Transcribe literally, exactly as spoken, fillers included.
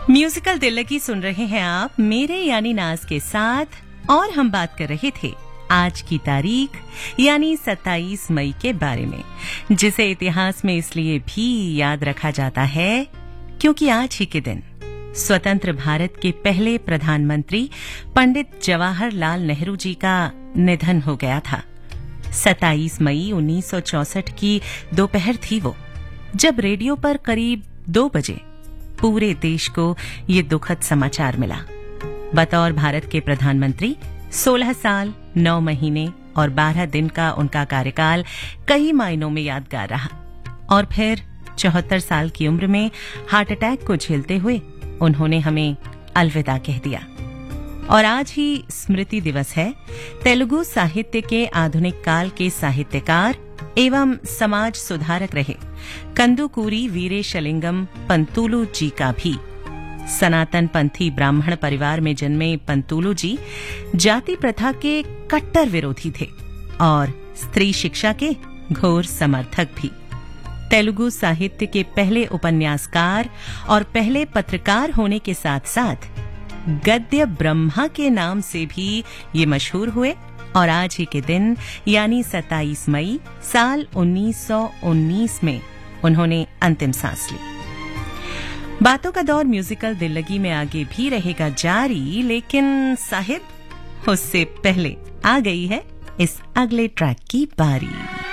Musical दिल्लगी सुन रहे हैं आप मेरे यानी नाज के साथ, और हम बात कर रहे थे आज की तारीख यानी सत्ताईस मई के बारे में, जिसे इतिहास में इसलिए भी याद रखा जाता है क्योंकि आज ही के दिन स्वतंत्र भारत के पहले प्रधानमंत्री पंडित जवाहरलाल नेहरू जी का निधन हो गया था। सत्ताईस मई उन्नीस सौ चौसठ की दोपहर थी वो, जब रेडियो पर करीब दो बजे पूरे देश को ये दुखद समाचार मिला। बतौर भारत के प्रधानमंत्री सोलह साल नौ महीने और बारह दिन का उनका कार्यकाल कई मायनों में यादगार रहा, और फिर चौहत्तर साल की उम्र में हार्ट अटैक को झेलते हुए उन्होंने हमें अलविदा कह दिया। और आज ही स्मृति दिवस है तेलुगु साहित्य के आधुनिक काल के साहित्यकार एवं समाज सुधारक रहे कंदुकूरी वीरेशलिंगम पंतुलु जी का भी। सनातन पंथी ब्राह्मण परिवार में जन्मे पंतुलु जी जाति प्रथा के कट्टर विरोधी थे और स्त्री शिक्षा के घोर समर्थक भी। तेलुगु साहित्य के पहले उपन्यासकार और पहले पत्रकार होने के साथ साथ गद्य ब्रह्मा के नाम से भी ये मशहूर हुए, और आज ही के दिन यानी सत्ताईस मई साल उन्नीस सौ उन्नीस में उन्होंने अंतिम सांस ली। बातों का दौर म्यूजिकल दिल्लगी में आगे भी रहेगा जारी, लेकिन साहिब उससे पहले आ गई है इस अगले ट्रैक की बारी।